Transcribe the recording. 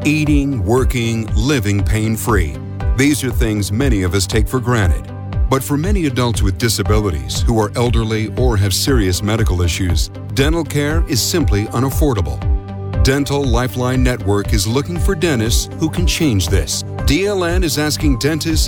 Eating, working, living pain-free. These are things many of us take for granted. But for many adults with disabilities who are elderly or have serious medical issues, dental care is simply unaffordable. Dental Lifeline Network is looking for dentists who can change this. DLN is asking dentists